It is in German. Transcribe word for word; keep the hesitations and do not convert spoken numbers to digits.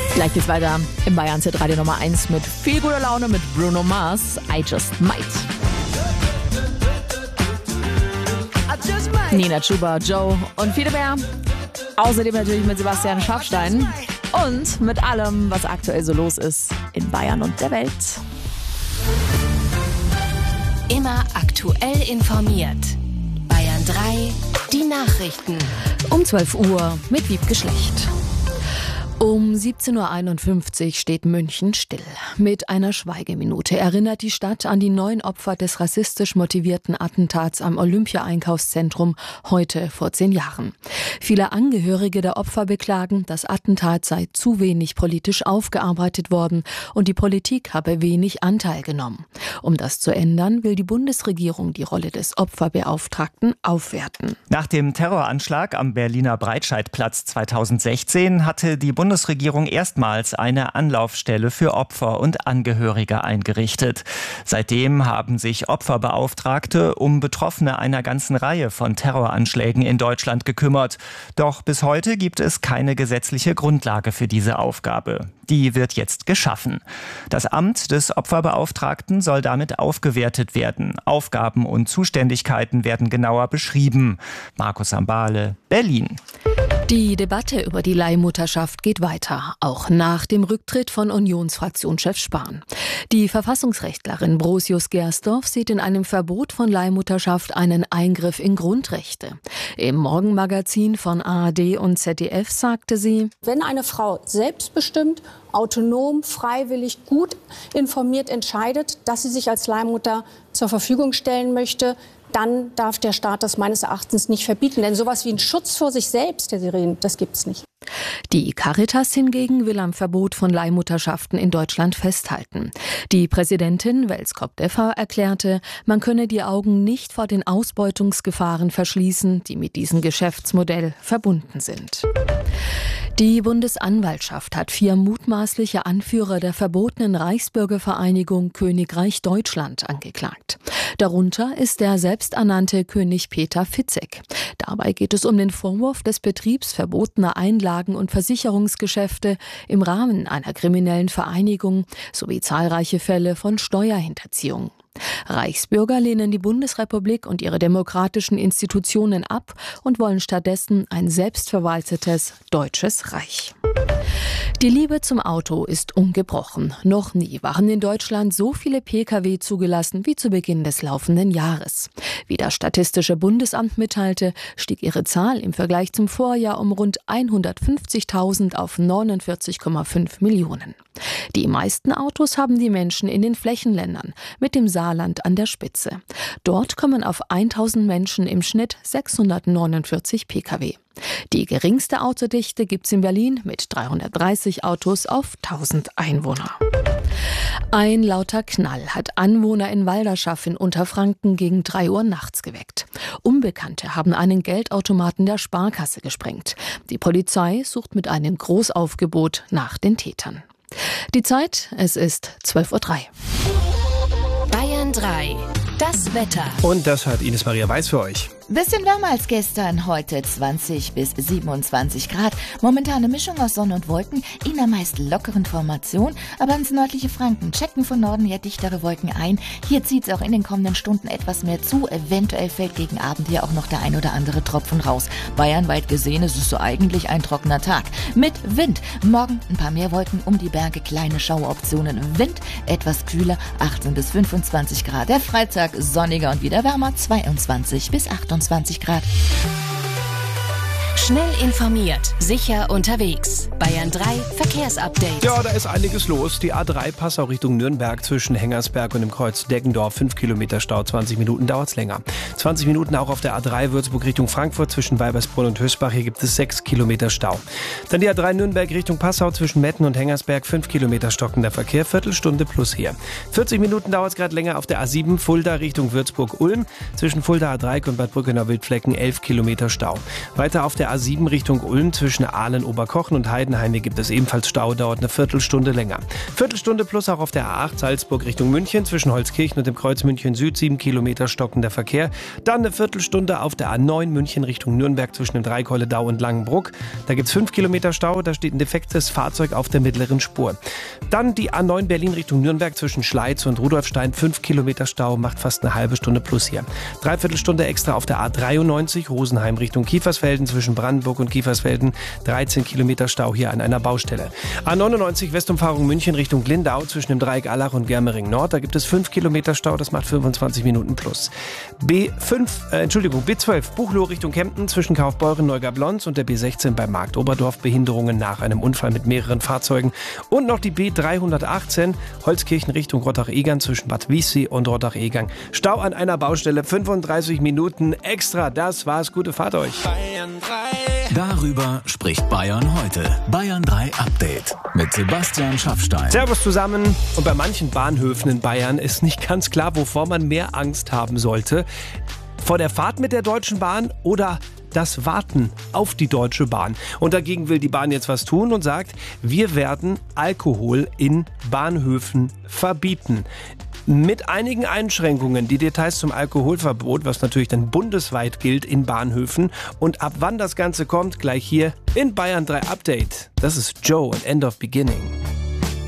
Gleich geht's weiter im Bayern Hit Radio Nummer eins mit viel guter Laune mit Bruno Mars, I Just Might. Nina Chuba, Joe und viele mehr. Außerdem natürlich mit Sebastian Schafstein und mit allem, was aktuell so los ist in Bayern und der Welt. Immer aktuell informiert. Bayern drei, die Nachrichten. Um zwölf Uhr mit Wiebke Schlecht. Um siebzehn Uhr einundfünfzig steht München still. Mit einer Schweigeminute erinnert die Stadt an die neun Opfer des rassistisch motivierten Attentats am Olympia-Einkaufszentrum heute vor zehn Jahren. Viele Angehörige der Opfer beklagen, das Attentat sei zu wenig politisch aufgearbeitet worden und die Politik habe wenig Anteil genommen. Um das zu ändern, will die Bundesregierung die Rolle des Opferbeauftragten aufwerten. Nach dem Terroranschlag am Berliner Breitscheidplatz zweitausendsechzehn hatte die Bundesregierung Bundesregierung erstmals eine Anlaufstelle für Opfer und Angehörige eingerichtet. Seitdem haben sich Opferbeauftragte um Betroffene einer ganzen Reihe von Terroranschlägen in Deutschland gekümmert. Doch bis heute gibt es keine gesetzliche Grundlage für diese Aufgabe. Die wird jetzt geschaffen. Das Amt des Opferbeauftragten soll damit aufgewertet werden. Aufgaben und Zuständigkeiten werden genauer beschrieben. Markus Sambale, Berlin. Die Debatte über die Leihmutterschaft geht weiter, auch nach dem Rücktritt von Unionsfraktionschef Spahn. Die Verfassungsrechtlerin Brosius Gersdorf sieht in einem Verbot von Leihmutterschaft einen Eingriff in Grundrechte. Im Morgenmagazin von A R D und Z D F sagte sie: Wenn eine Frau selbstbestimmt, autonom, freiwillig, gut informiert entscheidet, dass sie sich als Leihmutter zur Verfügung stellen möchte, dann darf der Staat das meines Erachtens nicht verbieten. Denn sowas wie ein Schutz vor sich selbst, Herr Sirin, das gibt's nicht. Die Caritas hingegen will am Verbot von Leihmutterschaften in Deutschland festhalten. Die Präsidentin Welskop-Deffer erklärte, man könne die Augen nicht vor den Ausbeutungsgefahren verschließen, die mit diesem Geschäftsmodell verbunden sind. Die Bundesanwaltschaft hat vier mutmaßliche Anführer der verbotenen Reichsbürgervereinigung Königreich Deutschland angeklagt. Darunter ist der selbsternannte König Peter Fitzek. Dabei geht es um den Vorwurf des Betriebs verbotener Einlagen- und Versicherungsgeschäfte im Rahmen einer kriminellen Vereinigung sowie zahlreiche Fälle von Steuerhinterziehung. Reichsbürger lehnen die Bundesrepublik und ihre demokratischen Institutionen ab und wollen stattdessen ein selbstverwaltetes deutsches Reich. Die Liebe zum Auto ist ungebrochen. Noch nie waren in Deutschland so viele Pkw zugelassen wie zu Beginn des laufenden Jahres. Wie das Statistische Bundesamt mitteilte, stieg ihre Zahl im Vergleich zum Vorjahr um rund hundertfünfzigtausend auf neunundvierzig Komma fünf Millionen. Die meisten Autos haben die Menschen in den Flächenländern, mit dem Saarland an der Spitze. Dort kommen auf tausend Menschen im Schnitt sechshundertneunundvierzig Pkw. Die geringste Autodichte gibt's in Berlin mit dreihundertdreißig Autos auf tausend Einwohner. Ein lauter Knall hat Anwohner in Walderschaff in Unterfranken gegen drei Uhr nachts geweckt. Unbekannte haben einen Geldautomaten der Sparkasse gesprengt. Die Polizei sucht mit einem Großaufgebot nach den Tätern. Die Zeit, es ist zwölf Uhr drei. Bayern drei, das Wetter. Und das hat Ines Maria Weiß für euch. Bisschen wärmer als gestern, heute zwanzig bis siebenundzwanzig Grad. Momentane Mischung aus Sonne und Wolken, in der meist lockeren Formation, aber ins nördliche Franken checken von Norden her dichtere Wolken ein. Hier zieht es auch in den kommenden Stunden etwas mehr zu. Eventuell fällt gegen Abend hier auch noch der ein oder andere Tropfen raus. Bayernweit gesehen ist es so eigentlich ein trockener Tag. Mit Wind. Morgen ein paar mehr Wolken um die Berge, kleine Schauoptionen. Wind etwas kühler, achtzehn bis fünfundzwanzig Grad. Der Freitag sonniger und wieder wärmer, zweiundzwanzig bis achtundzwanzig Grad. Schnell informiert, sicher unterwegs. Bayern drei Verkehrsupdate. Ja, da ist einiges los. Die A drei Passau Richtung Nürnberg zwischen Hengersberg und dem Kreuz Deggendorf. fünf Kilometer Stau, zwanzig Minuten dauert's länger. zwanzig Minuten auch auf der A drei Würzburg Richtung Frankfurt zwischen Weibersbrunn und Hösbach. Hier gibt es sechs Kilometer Stau. Dann die A drei Nürnberg Richtung Passau zwischen Metten und Hengersberg. fünf Kilometer stockender Verkehr, Viertelstunde plus hier. vierzig Minuten dauert's gerade länger auf der A sieben Fulda Richtung Würzburg-Ulm. Zwischen Fulda A drei und Bad Brückener Wildflecken elf Kilometer Stau. Weiter auf der A A sieben Richtung Ulm zwischen Aalen, Oberkochen und Heidenheim. Hier gibt es ebenfalls Stau, dauert eine Viertelstunde länger. Viertelstunde plus auch auf der A acht Salzburg Richtung München zwischen Holzkirchen und dem Kreuz München Süd. Sieben Kilometer stockender Verkehr. Dann eine Viertelstunde auf der A neun München Richtung Nürnberg zwischen dem Dreikolledau und Langenbruck. Da gibt es fünf Kilometer Stau. Da steht ein defektes Fahrzeug auf der mittleren Spur. Dann die A neun Berlin Richtung Nürnberg zwischen Schleiz und Rudolfstein. fünf Kilometer Stau, macht fast eine halbe Stunde plus hier. Dreiviertelstunde extra auf der A dreiundneunzig Rosenheim Richtung Kiefersfelden zwischen Brandenburg und Kiefersfelden. dreizehn Kilometer Stau hier an einer Baustelle. A neunundneunzig Westumfahrung München Richtung Lindau zwischen dem Dreieck Allach und Germering Nord. Da gibt es fünf Kilometer Stau, das macht fünfundzwanzig Minuten plus. B fünf, äh, Entschuldigung, B zwölf Buchloe Richtung Kempten zwischen Kaufbeuren, Neugablonz und der B sechzehn bei Markt Oberdorf. Behinderungen nach einem Unfall mit mehreren Fahrzeugen. Und noch die B dreihundertachtzehn Holzkirchen Richtung Rottach-Egern zwischen Bad Wiessee und Rottach-Egern. Stau an einer Baustelle, fünfunddreißig Minuten extra. Das war's. Gute Fahrt euch. Bayern drei. Darüber spricht Bayern heute. Bayern drei Update mit Sebastian Schaffstein. Servus zusammen. Und bei manchen Bahnhöfen in Bayern ist nicht ganz klar, wovor man mehr Angst haben sollte. Vor der Fahrt mit der Deutschen Bahn oder das Warten auf die Deutsche Bahn. Und dagegen will die Bahn jetzt was tun und sagt, wir werden Alkohol in Bahnhöfen verbieten. Mit einigen Einschränkungen. Die Details zum Alkoholverbot, was natürlich dann bundesweit gilt in Bahnhöfen. Und ab wann das Ganze kommt, gleich hier in Bayern drei Update. Das ist Joe und End of Beginning.